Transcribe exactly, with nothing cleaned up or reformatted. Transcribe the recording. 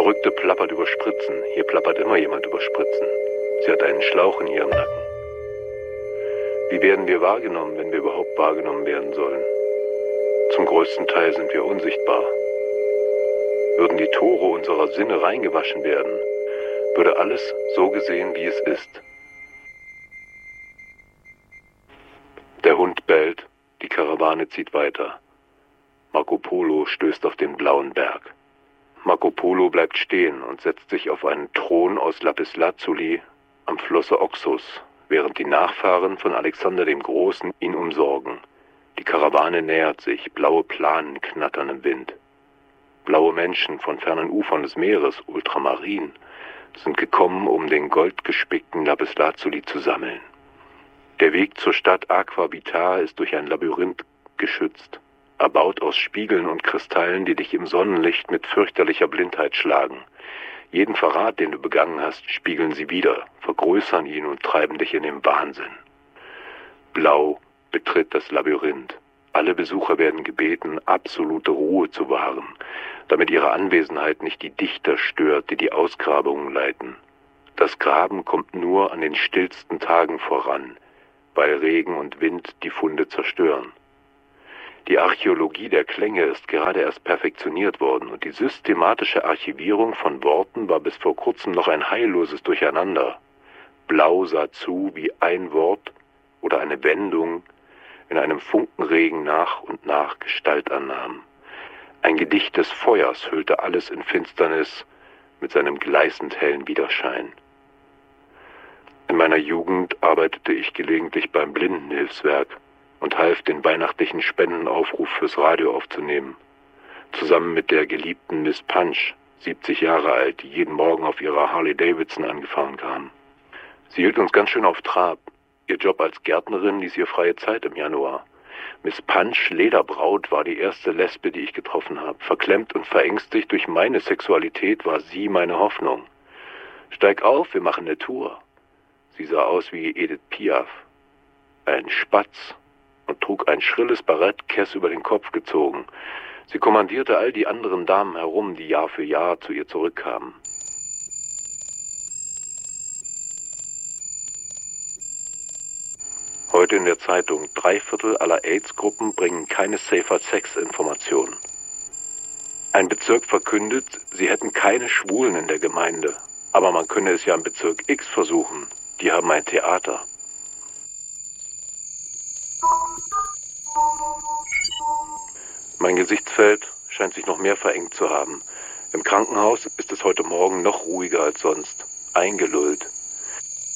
Verrückte plappert über Spritzen. Hier plappert immer jemand über Spritzen. Sie hat einen Schlauch in ihrem Nacken. Wie werden wir wahrgenommen, wenn wir überhaupt wahrgenommen werden sollen? Zum größten Teil sind wir unsichtbar. Würden die Tore unserer Sinne reingewaschen werden, würde alles so gesehen, wie es ist. Der Hund bellt, die Karawane zieht weiter. Marco Polo stößt auf den blauen Berg. Marco Polo bleibt stehen und setzt sich auf einen Thron aus Lapislazuli am Flusse Oxus, während die Nachfahren von Alexander dem Großen ihn umsorgen. Die Karawane nähert sich, blaue Planen knattern im Wind. Blaue Menschen von fernen Ufern des Meeres, Ultramarin, sind gekommen, um den goldgespickten Lapislazuli zu sammeln. Der Weg zur Stadt Aqua Vitar ist durch ein Labyrinth geschützt, erbaut aus Spiegeln und Kristallen, die dich im Sonnenlicht mit fürchterlicher Blindheit schlagen. Jeden Verrat, den du begangen hast, spiegeln sie wieder, vergrößern ihn und treiben dich in den Wahnsinn. Blau betritt das Labyrinth. Alle Besucher werden gebeten, absolute Ruhe zu wahren, damit ihre Anwesenheit nicht die Dichter stört, die die Ausgrabungen leiten. Das Graben kommt nur an den stillsten Tagen voran, weil Regen und Wind die Funde zerstören. Die Archäologie der Klänge ist gerade erst perfektioniert worden und die systematische Archivierung von Worten war bis vor kurzem noch ein heilloses Durcheinander. Blau sah zu, wie ein Wort oder eine Wendung in einem Funkenregen nach und nach Gestalt annahm. Ein Gedicht des Feuers hüllte alles in Finsternis mit seinem gleißend hellen Widerschein. In meiner Jugend arbeitete ich gelegentlich beim Blindenhilfswerk und half, den weihnachtlichen Spendenaufruf fürs Radio aufzunehmen. Zusammen mit der geliebten Miss Punch, siebzig Jahre alt, die jeden Morgen auf ihrer Harley Davidson angefahren kam. Sie hielt uns ganz schön auf Trab. Ihr Job als Gärtnerin ließ ihr freie Zeit im Januar. Miss Punch Lederbraut war die erste Lesbe, die ich getroffen habe. Verklemmt und verängstigt durch meine Sexualität war sie meine Hoffnung. Steig auf, wir machen eine Tour. Sie sah aus wie Edith Piaf. Ein Spatz und trug ein schrilles Barett, Kess über den Kopf gezogen. Sie kommandierte all die anderen Damen herum, die Jahr für Jahr zu ihr zurückkamen. Heute in der Zeitung, drei Viertel aller AIDS-Gruppen bringen keine Safer-Sex-Informationen. Ein Bezirk verkündet, sie hätten keine Schwulen in der Gemeinde. Aber man könne es ja im Bezirk X versuchen. Die haben ein Theater. Mein Gesichtsfeld scheint sich noch mehr verengt zu haben. Im Krankenhaus ist es heute Morgen noch ruhiger als sonst. Eingelullt.